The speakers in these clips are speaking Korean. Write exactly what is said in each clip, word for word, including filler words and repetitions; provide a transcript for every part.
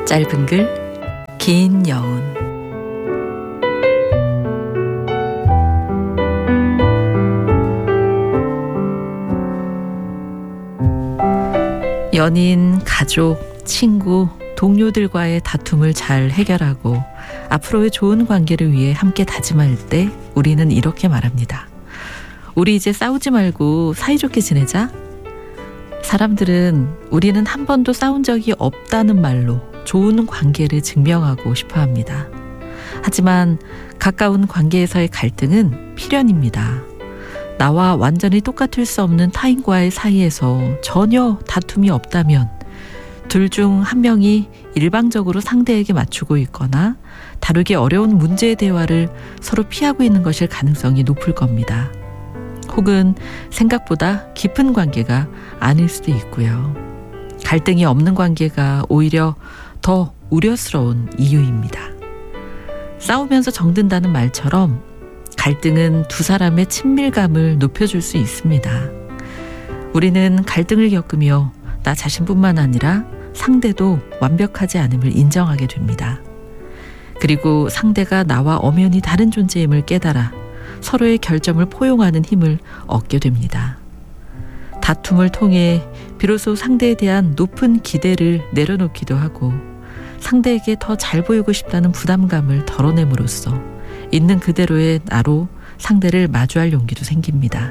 짧은 글, 긴 여운. 연인, 가족, 친구, 동료들과의 다툼을 잘 해결하고 앞으로의 좋은 관계를 위해 함께 다짐할 때 우리는 이렇게 말합니다. 우리 이제 싸우지 말고 사이좋게 지내자. 사람들은 우리는 한 번도 싸운 적이 없다는 말로 좋은 관계를 증명하고 싶어 합니다. 하지만 가까운 관계에서의 갈등은 필연입니다. 나와 완전히 똑같을 수 없는 타인과의 사이에서 전혀 다툼이 없다면 둘 중 한 명이 일방적으로 상대에게 맞추고 있거나 다루기 어려운 문제의 대화를 서로 피하고 있는 것일 가능성이 높을 겁니다. 혹은 생각보다 깊은 관계가 아닐 수도 있고요. 갈등이 없는 관계가 오히려 더 우려스러운 이유입니다. 싸우면서 정든다는 말처럼 갈등은 두 사람의 친밀감을 높여줄 수 있습니다. 우리는 갈등을 겪으며 나 자신뿐만 아니라 상대도 완벽하지 않음을 인정하게 됩니다. 그리고 상대가 나와 엄연히 다른 존재임을 깨달아 서로의 결점을 포용하는 힘을 얻게 됩니다. 다툼을 통해 비로소 상대에 대한 높은 기대를 내려놓기도 하고 상대에게 더 잘 보이고 싶다는 부담감을 덜어냄으로써 있는 그대로의 나로 상대를 마주할 용기도 생깁니다.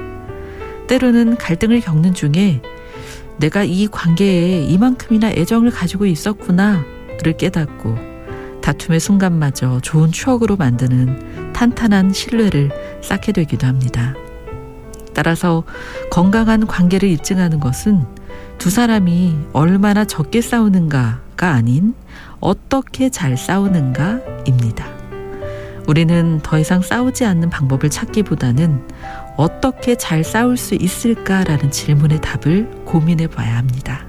때로는 갈등을 겪는 중에 내가 이 관계에 이만큼이나 애정을 가지고 있었구나를 깨닫고 다툼의 순간마저 좋은 추억으로 만드는 탄탄한 신뢰를 쌓게 되기도 합니다. 따라서 건강한 관계를 입증하는 것은 두 사람이 얼마나 적게 싸우는가가 아닌 어떻게 잘 싸우는가입니다. 우리는 더 이상 싸우지 않는 방법을 찾기보다는 어떻게 잘 싸울 수 있을까라는 질문의 답을 고민해 봐야 합니다.